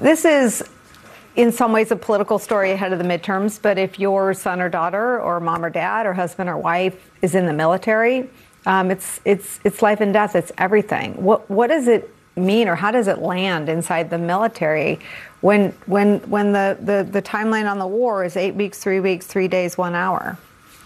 This is in some ways a political story ahead of the midterms, but if your son or daughter or mom or dad or husband or wife is in the military, it's life and death. It's everything. What does it mean, or how does it land inside the military when the timeline on the war is 8 weeks, 3 weeks, 3 days, 1 hour?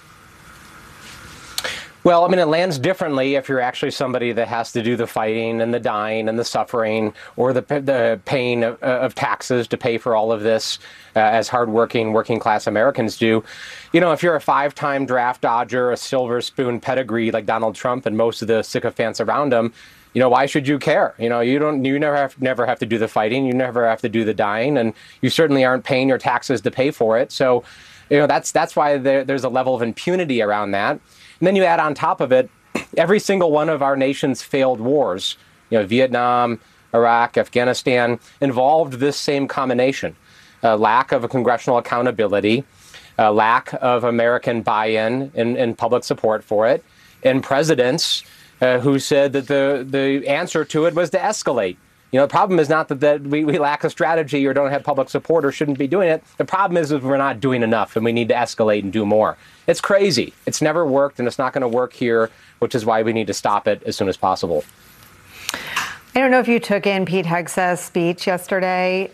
Well, I mean, it lands differently if you're actually somebody that has to do the fighting and the dying and the suffering, or the paying of taxes to pay for all of this, as hardworking working class Americans do. You know, if you're a 5-time draft dodger, a silver spoon pedigree like Donald Trump and most of the sycophants around him, you know, why should you care? You know, you never have to do the fighting, you never have to do the dying, and you certainly aren't paying your taxes to pay for it. So, you know, that's why there's a level of impunity around that. And then you add on top of it, every single one of our nation's failed wars, you know, Vietnam, Iraq, Afghanistan, involved this same combination: lack of a congressional accountability, lack of American buy-in and public support for it, and presidents who said that the answer to it was to escalate. You know, the problem is not that we lack a strategy or don't have public support or shouldn't be doing it. The problem is we're not doing enough and we need to escalate and do more. It's crazy. It's never worked and it's not going to work here, which is why we need to stop it as soon as possible. I don't know if you took in Pete Hegseth's speech yesterday.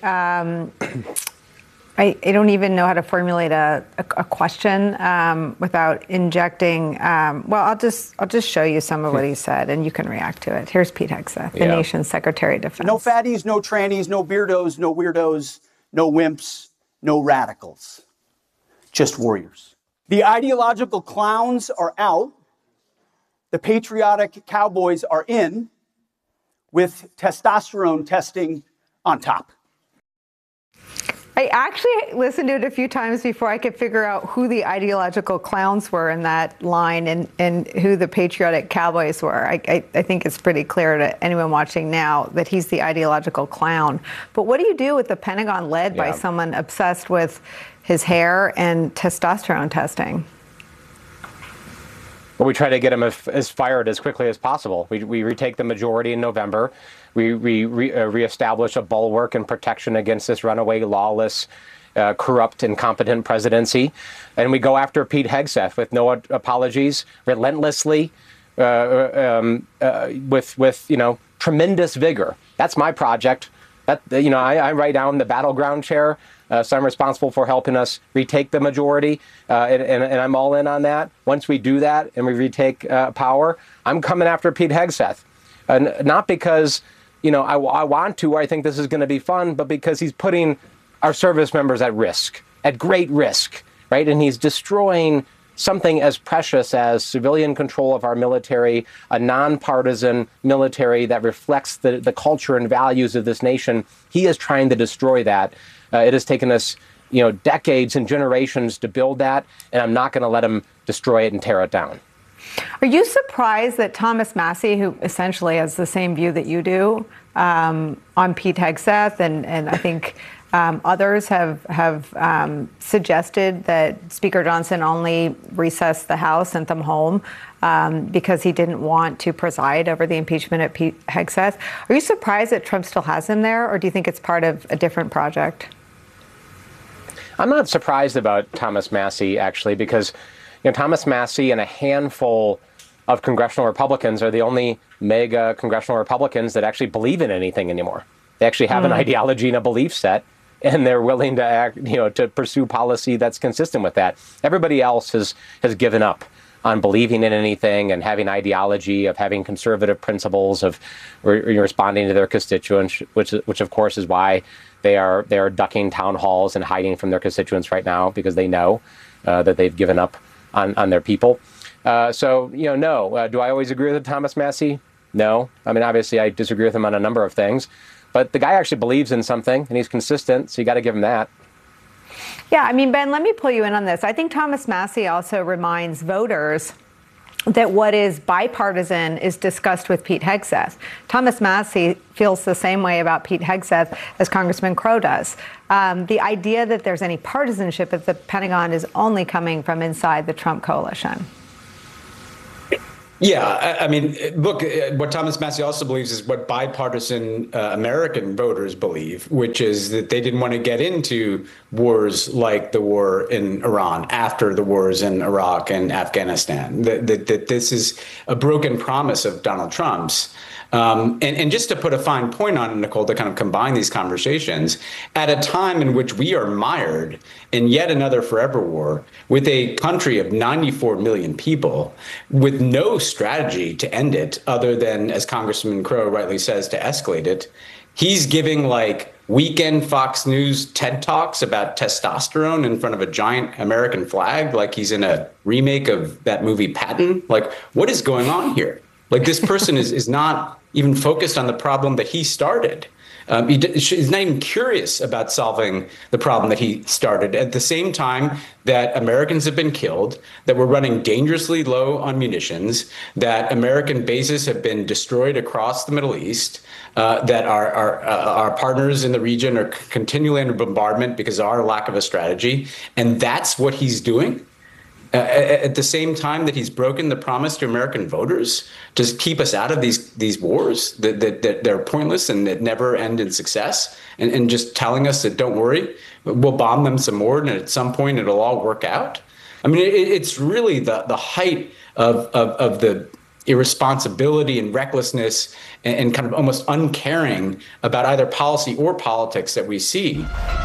I don't even know how to formulate a question without injecting. Well, I'll just show you some of what he said, and you can react to it. Here's Pete Hegseth, the nation's Secretary of Defense. No fatties, no trannies, no beardos, no weirdos, no wimps, no radicals. Just warriors. The ideological clowns are out. The patriotic cowboys are in, with testosterone testing on top. I actually listened to it a few times before I could figure out who the ideological clowns were in that line and who the patriotic cowboys were. I think it's pretty clear to anyone watching now that he's the ideological clown. But what do you do with the Pentagon led by someone obsessed with his hair and testosterone testing? Well, we try to get him as fired as quickly as possible. We retake the majority in November. We reestablish a bulwark and protection against this runaway, lawless, corrupt, incompetent presidency. And we go after Pete Hegseth with no apologies, relentlessly, with tremendous vigor. That's my project. I write down the battleground chair. So I'm responsible for helping us retake the majority, and I'm all in on that. Once we do that and we retake power, I'm coming after Pete Hegseth. Not because, I want to, or I think this is going to be fun, but because he's putting our service members at risk, at great risk, right? And he's destroying something as precious as civilian control of our military, a nonpartisan military that reflects the culture and values of this nation. He is trying to destroy that. It has taken us, decades and generations to build that, and I'm not going to let him destroy it and tear it down. Are you surprised that Thomas Massie, who essentially has the same view that you do on Pete Hegseth, and I think others have suggested that Speaker Johnson only recess the House, sent them home because he didn't want to preside over the impeachment of Pete Hegseth? Are you surprised that Trump still has him there, or do you think it's part of a different project? I'm not surprised about Thomas Massie, actually, because Thomas Massie and a handful of congressional Republicans are the only mega congressional Republicans that actually believe in anything anymore. They actually have an ideology and a belief set, and they're willing to act, to pursue policy that's consistent with that. Everybody else has given up on believing in anything and having ideology, of having conservative principles, of responding to their constituents, which of course is why they are ducking town halls and hiding from their constituents right now, because they know that they've given up on their people. No. Do I always agree with Thomas Massie? No. I mean, obviously, I disagree with him on a number of things. But the guy actually believes in something, and he's consistent, so you got to give him that. Yeah, I mean, Ben, let me pull you in on this. I think Thomas Massie also reminds voters that what is bipartisan is discussed with Pete Hegseth. Thomas Massie feels the same way about Pete Hegseth as Congressman Crow does. The idea that there's any partisanship at the Pentagon is only coming from inside the Trump coalition. Yeah, I mean, look, what Thomas Massie also believes is what bipartisan American voters believe, which is that they didn't want to get into wars like the war in Iran after the wars in Iraq and Afghanistan. That this is a broken promise of Donald Trump's. And just to put a fine point on it, Nicole, to kind of combine these conversations, at a time in which we are mired in yet another forever war with a country of 94 million people with no strategy to end it other than, as Congressman Crow rightly says, to escalate it, he's giving like weekend Fox News TED Talks about testosterone in front of a giant American flag, like he's in a remake of that movie Patton. Like, what is going on here? Like, this person is not even focused on the problem that he started. He's not even curious about solving the problem that he started. At the same time that Americans have been killed, that we're running dangerously low on munitions, that American bases have been destroyed across the Middle East, that our partners in the region are continually under bombardment because of our lack of a strategy. And that's what he's doing. At the same time that he's broken the promise to American voters to keep us out of these wars that they're pointless and that never end in success, and just telling us that don't worry, we'll bomb them some more and at some point it'll all work out. I mean, it's really the height of the irresponsibility and recklessness and kind of almost uncaring about either policy or politics that we see.